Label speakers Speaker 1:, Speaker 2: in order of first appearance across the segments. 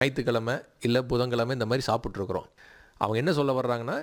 Speaker 1: ஞாயிற்றுக்கிழமை இல்லை புதன்கிழமை இந்த மாதிரி சாப்பிட்ருக்குறோம். அவங்க என்ன சொல்ல வர்றாங்கன்னா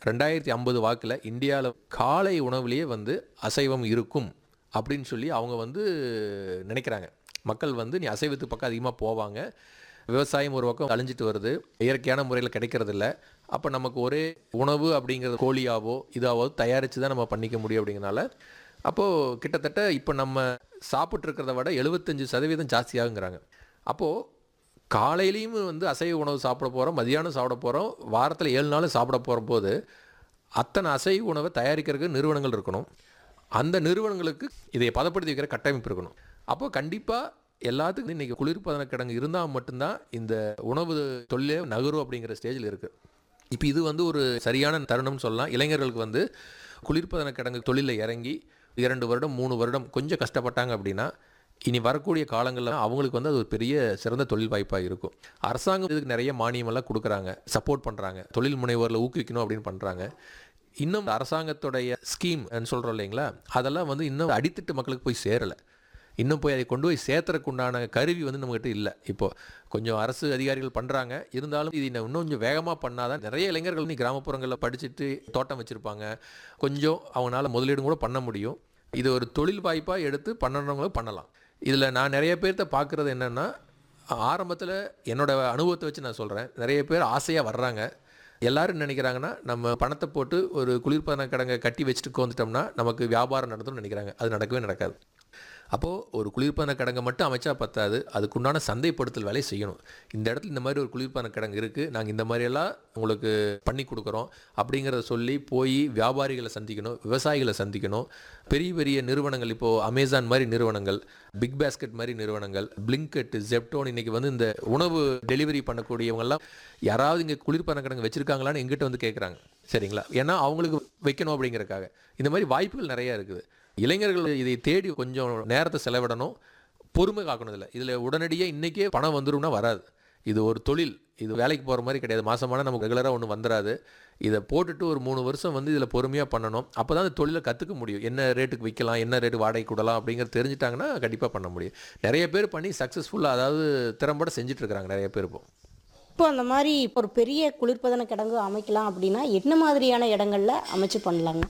Speaker 1: 2050 வாக்கில் இந்தியாவில் காலை உணவுலேயே வந்து அசைவம் இருக்கும் அப்படின்னு சொல்லி அவங்க வந்து நினைக்கிறாங்க. மக்கள் வந்து நீ அசைவத்துக்கு பக்கம் அதிகமாக போவாங்க. விவசாயம் ஒரு பக்கம் அழிஞ்சிட்டு வருது, இயற்கையான முறையில் கிடைக்கிறதில்ல. அப்போ நமக்கு ஒரே உணவு அப்படிங்கிறது கோழியாவோ இதாவோ தயாரித்து தான் நம்ம பண்ணிக்க முடியும். அப்படிங்கிறனால அப்போது கிட்டத்தட்ட இப்போ நம்ம சாப்பிட்ருக்கிறத விட 75% ஜாஸ்தியாகுங்கிறாங்க. அப்போது காலையிலையும் வந்து அசைவ உணவு சாப்பிட போகிறோம், மதியானம் சாப்பிட போகிறோம், வாரத்தில் 7 நாள் சாப்பிட போகிற போது அத்தனை அசைவ உணவை தயாரிக்கிறதுக்கு நிறுவனங்கள் இருக்கணும். அந்த நிறுவனங்களுக்கு இதை பதப்படுத்தி வைக்கிற கட்டமைப்பு இருக்கணும். அப்போது கண்டிப்பாக எல்லாத்துக்கும் இன்றைக்கி குளிர்பதன கிடங்கு இருந்தால் மட்டும்தான் இந்த உணவு தொழிலே நகரும் அப்படிங்கிற ஸ்டேஜில் இருக்குது. இப்போ இது வந்து ஒரு சரியான தருணம்னு சொல்லலாம். இளைஞர்களுக்கு வந்து குளிர்பதன கிடங்கு தொழிலில் இறங்கி 2 வருடம் 3 வருடம் கொஞ்சம் கஷ்டப்பட்டாங்க அப்படின்னா இனி வரக்கூடிய காலங்களில் அவங்களுக்கு வந்து அது ஒரு பெரிய சிறந்த தொழில் வாய்ப்பாக இருக்கும். அரசாங்கம் இதுக்கு நிறைய மானியமெல்லாம் கொடுக்குறாங்க, சப்போர்ட் பண்ணுறாங்க, தொழில் முனைவோரில் ஊக்குவிக்கணும் அப்படின்னு பண்ணுறாங்க. இன்னும் அரசாங்கத்துடைய ஸ்கீம் சொல்கிறோம் இல்லைங்களா, அதெல்லாம் வந்து இன்னும் அடித்தட்டு மக்களுக்கு போய் சேரலை. இன்னும் போய் அதை கொண்டு போய் சேர்த்துறதுக்கு உண்டான கருவி வந்து நம்மகிட்ட இல்லை. இப்போது கொஞ்சம் அரசு அதிகாரிகள் பண்ணுறாங்க, இருந்தாலும் இது இன்னும் கொஞ்சம் வேகமாக பண்ணாதான் நிறைய இளைஞர்கள் இன்னைக்கு கிராமப்புறங்களில் படிச்சுட்டு தோட்டம் வச்சுருப்பாங்க, கொஞ்சம் அவங்களால முதலீடும் கூட பண்ண முடியும். இது ஒரு தொழில் வாய்ப்பாக எடுத்து பண்ணணுங்களும் பண்ணலாம். இதில் நான் நிறைய பேர்த்த பார்க்குறது என்னென்னா, ஆரம்பத்தில் என்னோடய அனுபவத்தை வச்சு நான் சொல்கிறேன், நிறைய பேர் ஆசையாக வர்றாங்க. எல்லோரும் நினைக்கிறாங்கன்னா நம்ம பணத்தை போட்டு ஒரு குளிர்பதன கிடங்கை கட்டி வச்சுட்டு உட்காந்துட்டோம்னா நமக்கு வியாபாரம் நடத்தும்னு நினைக்கிறாங்க. அது நடக்கவே நடக்காது. அப்போது ஒரு குளிர்பதன கிடங்கை மட்டும் அமைச்சா பத்தாது, அதுக்குண்டான சந்தைப்படுத்தல் வேலையை செய்யணும். இந்த இடத்துல இந்த மாதிரி ஒரு குளிர்பதன கிடங்கு இருக்குது, நாங்கள் இந்த மாதிரியெல்லாம் உங்களுக்கு பண்ணி கொடுக்குறோம் அப்படிங்கிறத சொல்லி போய் வியாபாரிகளை சந்திக்கணும், விவசாயிகளை சந்திக்கணும். பெரிய பெரிய நிறுவனங்கள், இப்போது அமேசான் மாதிரி நிறுவனங்கள், பிக் பாஸ்கெட் மாதிரி நிறுவனங்கள், பிளிங்கெட், ஜெப்டோன், இன்றைக்கி வந்து இந்த உணவு டெலிவரி பண்ணக்கூடியவங்கெல்லாம் யாராவது இங்கே குளிர்பதன கிடங்கு வச்சுருக்காங்களான்னு எங்கிட்ட வந்து கேட்குறாங்க. சரிங்களா? ஏன்னா அவங்களுக்கு வைக்கணும் அப்படிங்கிறக்காக. இந்த மாதிரி வாய்ப்புகள் நிறையா இருக்குது. இளைஞர்கள் இதை தேடி கொஞ்சம் நேரத்தை செலவிடணும், பொறுமை காக்கணும். இதில் உடனடியாக இன்றைக்கே பணம் வந்துடும்னா வராது. இது ஒரு தொழில், இது வேலைக்கு போகிற மாதிரி கிடையாது. மாதமான நமக்கு ரெகுலராக ஒன்றும் வந்துடாது. இதை போட்டுட்டு ஒரு 3 வருஷம் வந்து இதில் பொறுமையாக பண்ணணும். அப்போ தான் அந்த தொழிலை கற்றுக்க முடியும். என்ன ரேட்டுக்கு விற்கலாம், என்ன ரேட்டு வாடகைக்கு விடலாம் அப்படிங்கிறது தெரிஞ்சிட்டாங்கன்னா கண்டிப்பாக பண்ண முடியும். நிறைய பேர் பண்ணி சக்ஸஸ்ஃபுல்லாக, அதாவது திறம்பட செஞ்சிட்ருக்கிறாங்க நிறைய பேர்.
Speaker 2: இப்போ அந்த மாதிரி ஒரு பெரிய குளிர்பதன கிடங்கு அமைக்கலாம் அப்படின்னா என்ன மாதிரியான இடங்கள்ல அமைச்சு பண்ணலாங்க?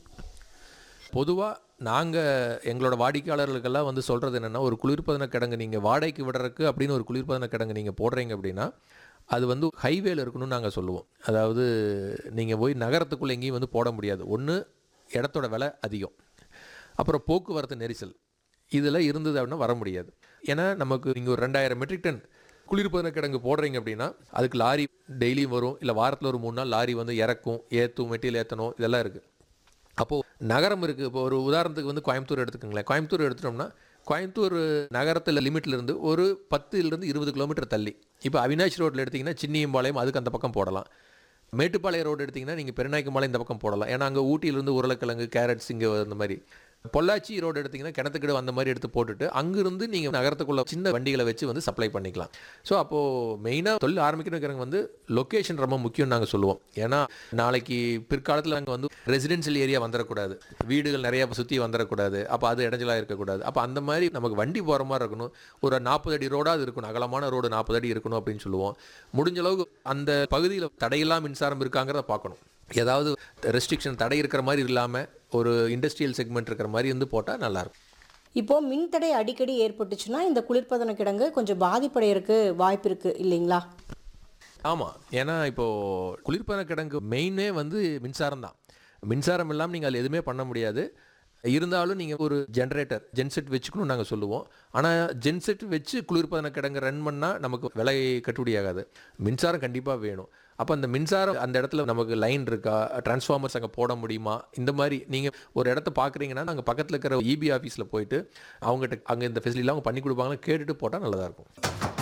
Speaker 1: பொதுவாக நாங்கள் எங்களோட வாடிக்கையாளர்களுக்கெல்லாம் வந்து சொல்கிறது என்னென்னா, ஒரு குளிர்பதன கிடங்கு நீங்கள் வாடகைக்கு விடுறதுக்கு அப்படின்னு ஒரு குளிர்பதன கிடங்கு நீங்கள் போடுறீங்க அப்படின்னா அது வந்து ஹைவேல இருக்கணும்னு நாங்கள் சொல்லுவோம். அதாவது நீங்கள் போய் நகரத்துக்குள்ளே எங்கேயும் வந்து போட முடியாது. ஒன்று, இடத்தோட விலை அதிகம், அப்புறம் போக்குவரத்து நெரிசல், இதில் இருந்தது அப்படின்னா வர முடியாது. ஏன்னா நமக்கு நீங்கள் ஒரு 2000 மெட்ரிக் டன் குளிர்பதன கிடங்கு போடுறீங்க அப்படின்னா அதுக்கு லாரி டெய்லியும் வரும், இல்லை வாரத்தில் ஒரு 3 நாள் லாரி வந்து இறக்கும், ஏற்றும், மெட்டீரியல் ஏற்றணும், இதெல்லாம் இருக்குது. அப்போது நகரம் இருக்குது. இப்போ ஒரு உதாரணத்துக்கு வந்து கோயம்புத்தூர் எடுத்துக்கோங்களேன். கோயம்புத்தூர் எடுத்துட்டோம்னா கோயம்புத்தூர் நகரத்தில் லிமிட்லேருந்து ஒரு 10 20 கிலோமீட்டர் தள்ளி, இப்போ அவினாஷ் ரோட்டில் எடுத்திங்கன்னா சின்னியம்பாளையம், அதுக்கு அந்த பக்கம் போடலாம். மேட்டுப்பாளையம் ரோடு எடுத்திங்கன்னா நீங்கள் பெருநாய்க்கும்பாளையம் இந்த பக்கம் போடலாம். ஏன்னா அங்கே ஊட்டியிலேருந்து உருளைக்கிழங்கு, கேரட்ஸ் இங்கே அந்த மாதிரி. பொள்ளாச்சி ரோடு எடுத்திங்கன்னா கிணத்துக்கிட அந்த மாதிரி எடுத்து போட்டுட்டு அங்கேருந்து நீங்கள் நகரத்துக்குள்ள சின்ன வண்டிகளை வச்சு வந்து சப்ளை பண்ணிக்கலாம். ஸோ அப்போது மெயினாக தொழில் ஆரம்பிக்கிறவங்க வந்து லொக்கேஷன் ரொம்ப முக்கியம்னு நாங்கள் சொல்லுவோம். ஏன்னா நாளைக்கு பிற்காலத்தில் அங்கே வந்து ரெசிடென்ஷியல் ஏரியா வந்துடக்கூடாது, வீடுகள் நிறையா சுற்றி வந்துடக்கூடாது, அப்போ அது இடைஞ்சலாக இருக்கக்கூடாது. அப்போ அந்த மாதிரி நமக்கு வண்டி போகிற மாதிரி இருக்கணும். ஒரு 40 அடி ரோடாக இருக்கணும், அகலமான ரோடு 40 அடி இருக்கணும் அப்படின்னு சொல்லுவோம். முடிஞ்ச அளவுக்கு அந்த பகுதியில் தடையெல்லாம் மின்சாரம் இருக்காங்கிறத பார்க்கணும். ஏதாவது ரெஸ்ட்ரிக்ஷன் தடை இருக்கிற மாதிரி இல்லாமல் ஒரு இண்டஸ்ட்ரியல் செக்மெண்ட் இருக்கிற மாதிரி வந்து போட்டால் நல்லாயிருக்கும்.
Speaker 2: இப்போது மின்தடை அடிக்கடி ஏற்பட்டுச்சுன்னா இந்த குளிர்பதன கிடங்கு கொஞ்சம் பாதிப்படைகிறதுக்கு வாய்ப்பு இருக்குது இல்லைங்களா?
Speaker 1: ஆமாம், ஏன்னா இப்போது குளிர்பதன கிடங்கு மெயினே வந்து மின்சாரம் தான். மின்சாரம் இல்லாமல் நீங்கள் அதில் எதுவுமே பண்ண முடியாது. இருந்தாலும் நீங்கள் ஒரு ஜென்ரேட்டர், ஜென்செட் வச்சுக்கணும்னு நாங்கள் சொல்லுவோம். ஆனால் ஜென்செட் வச்சு குளிர்பதன கிடங்கு ரன் பண்ணால் நமக்கு விலை கட்டுப்படியாகாது. மின்சாரம் கண்டிப்பாக வேணும். அப்போ அந்த மின்சாரம் அந்த இடத்துல நமக்கு லைன் இருக்கா, டிரான்ஸ்ஃபார்மர்ஸ் அங்கே போட முடியுமா, இந்த மாதிரி நீங்கள் ஒரு இடத்த பார்க்குறீங்கன்னா நாங்கள் பக்கத்தில் இருக்கிற இபி ஆஃபீஸில் போயிட்டு அவங்ககிட்ட அங்கே இந்த ஃபெசிலிட்டிலாம் அவங்க பண்ணி கொடுப்பாங்கன்னு கேட்டுட்டு போட்டால் நல்லதாக இருக்கும்.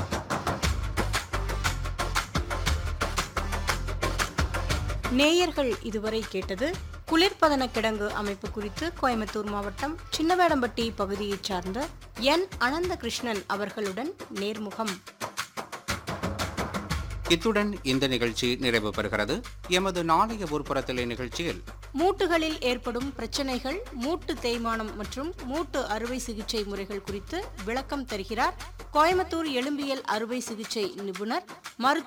Speaker 2: நேயர்கள் இதுவரை கேட்டது குளிர்பதன கிடங்கு அமைப்பு குறித்து கோயம்புத்தூர் மாவட்டம் சின்னவேடம்பட்டி பகுதியைச் சார்ந்த என் அனந்த கிருஷ்ணன் அவர்களுடன் நேர்முகம்.
Speaker 3: இத்துடன் இந்த நிகழ்ச்சி நிறைவு பெறுகிறது. எமது நாளைய ஊர்ப்புறத்திலே நிகழ்ச்சியில்
Speaker 2: மூட்டுகளில் ஏற்படும் பிரச்சனைகள், மூட்டு தேய்மானம் மற்றும் மூட்டு அறுவை சிகிச்சை முறைகள் குறித்து விளக்கம் தருகிறார் கோயம்புத்தூர் எலும்பியல் அறுவை சிகிச்சை நிபுணர் மருத்துவர்